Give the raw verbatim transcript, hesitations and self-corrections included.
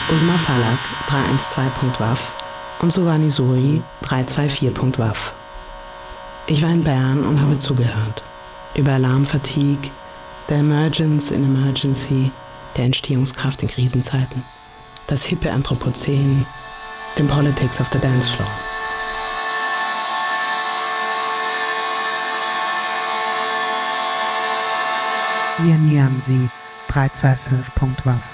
Usma Falak drei eins zwei Punkt W A F und Sovani Suri drei zwei vier Punkt W A F. Ich war in Bern und habe zugehört. Über Alarmfatigue, der Emergence in Emergency, der Entstehungskraft in Krisenzeiten, das hippe Anthropozän, den Politics of the Dance Floor. Wir nähern sie drei zwei fünf Punkt W A F.